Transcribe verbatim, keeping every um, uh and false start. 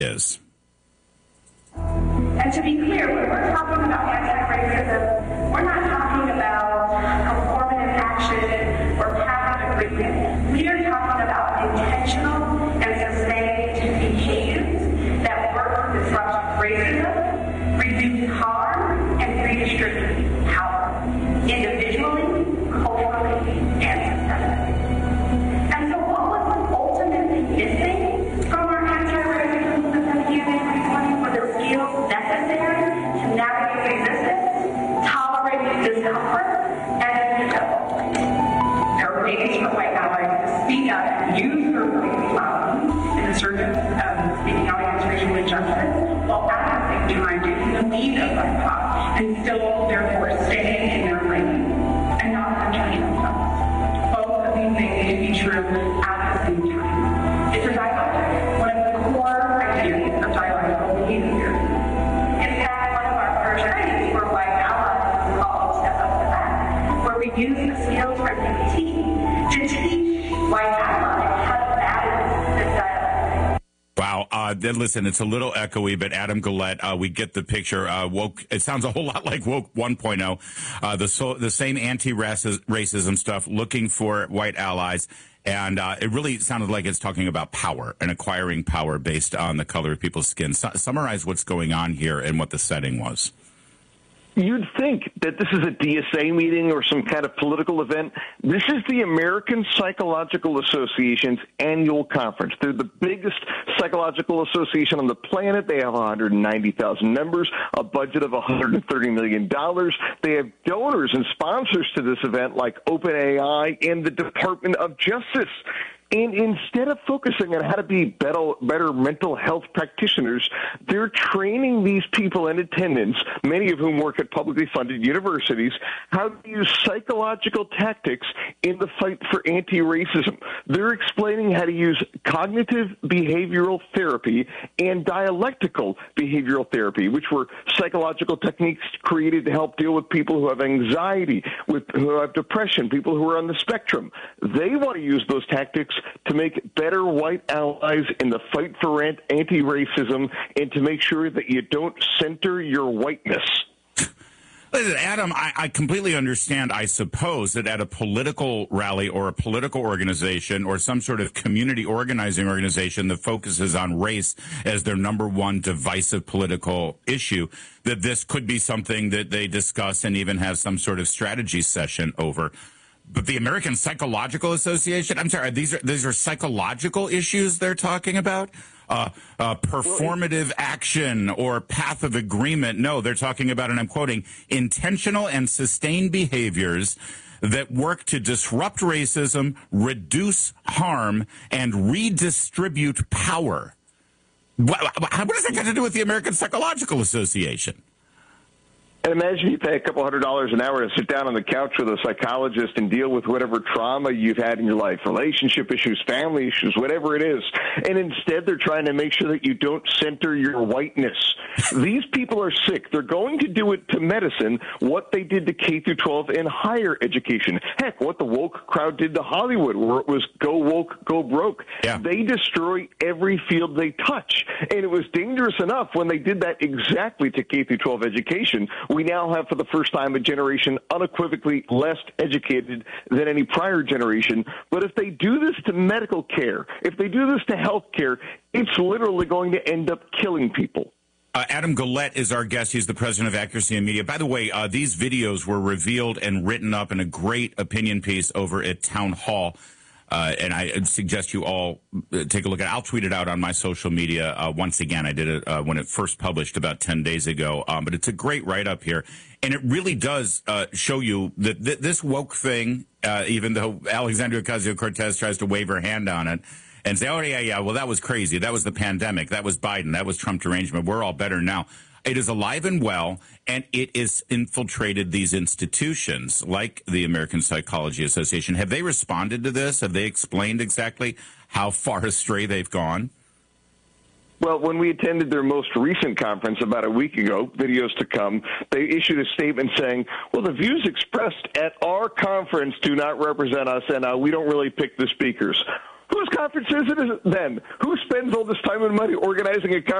is. And to be clear, when we're talking about anti-racism, we're not talking about performative action or passive agreement. We are talking about intentional and sustained behaviors that work to disrupt racism, reduce harm, and redistribute power, individually, culturally, and systemically. And so what was ultimately missing from our anti-racism movement beginning were the skills necessary to navigate resistance, tolerate discomfort, and rebel. There are ways for white allies to speak up and use their voice loudly in the search of um, speaking out against racial injustice, while at the same time taking the lead of B I P O C and still, therefore, staying in their lane and not unjudging themselves. Both of these things need to be true at the same time. It's a dialogue. One of the core ideas of dialectical behavior is that one of our first traits for white allies is called Step Up to Bat, where we use the skills from D P T to teach white allies how to balance this dialectic. Wow. Uh, then listen, it's a little echoey, but Adam Gullett, uh, we get the picture. Uh, woke. It sounds a whole lot like Woke one point oh. Uh, the so, the same anti-racism stuff, looking for white allies. And uh, it really sounded like it's talking about power and acquiring power based on the color of people's skin. Su- summarize what's going on here and what the setting was. You'd think that this is a D S A meeting or some kind of political event. This is the American Psychological Association's annual conference. They're the biggest psychological association on the planet. They have one hundred ninety thousand members, a budget of one hundred thirty million dollars. They have donors and sponsors to this event like OpenAI and the Department of Justice. And instead of focusing on how to be better, better mental health practitioners, they're training these people in attendance, many of whom work at publicly funded universities, how to use psychological tactics in the fight for anti-racism. They're explaining how to use cognitive behavioral therapy and dialectical behavioral therapy, which were psychological techniques created to help deal with people who have anxiety, with who have depression, people who are on the spectrum. They want to use those tactics to make better white allies in the fight for anti-racism and to make sure that you don't center your whiteness. Listen, Adam, I, I completely understand, I suppose, that at a political rally or a political organization or some sort of community organizing organization that focuses on race as their number one divisive political issue, that this could be something that they discuss and even have some sort of strategy session over. But the American Psychological Association, I'm sorry, these are these are psychological issues they're talking about? Uh, uh, performative action or path of agreement. No, they're talking about, and I'm quoting, intentional and sustained behaviors that work to disrupt racism, reduce harm, and redistribute power. What, what does that got to do with the American Psychological Association? And imagine you pay a couple hundred dollars an hour to sit down on the couch with a psychologist and deal with whatever trauma you've had in your life, relationship issues, family issues, whatever it is. And instead, they're trying to make sure that you don't center your whiteness. These people are sick. They're going to do it to medicine what they did to K through twelve and higher education. Heck, what the woke crowd did to Hollywood, where it was go woke, go broke. Yeah. They destroy every field they touch. And it was dangerous enough when they did that exactly to K through twelve education. We now have, for the first time, a generation unequivocally less educated than any prior generation. But if they do this to medical care, if they do this to health care, it's literally going to end up killing people. Uh, Adam Gullett is our guest. He's the president of Accuracy in Media. By the way, uh, these videos were revealed and written up in a great opinion piece over at Town Hall. Uh, and I suggest you all take a look at it. I'll tweet it out on my social media uh, once again. I did it uh, when it first published about ten days ago. Um, but it's a great write-up here. And it really does uh, show you that th- this woke thing, uh, even though Alexandria Ocasio-Cortez tries to wave her hand on it and say, oh, yeah, yeah, well, that was crazy. That was the pandemic. That was Biden. That was Trump derangement. We're all better now. It is alive and well, and it has infiltrated these institutions like the American Psychology Association. Have they responded to this? Have they explained exactly how far astray they've gone? Well, when we attended their most recent conference about a week ago, videos to come, they issued a statement saying, well, the views expressed at our conference do not represent us, and uh, we don't really pick the speakers. Whose conference is it then? Who spends all this time and money organizing a conference?